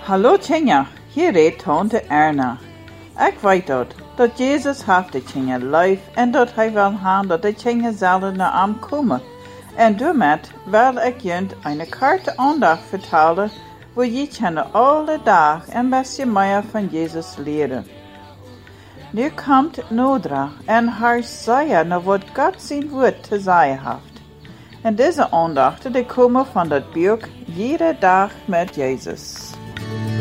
Hallo Tjinja, hier redt tante Erna. Ik weet dat Jezus heeft de Tjinja lief en dat hij wil hebben dat de Tjinja zelden naar hem komen. En daarmee wil ik junt een korte aandacht vertellen, waar je kan alle dag een beetje meer van Jezus leren. Nu komt Nodra en haar zeggen naar wat God zijn woord te zeggen heeft. En deze aandachten die komen van dat boek Jede dag met Jezus.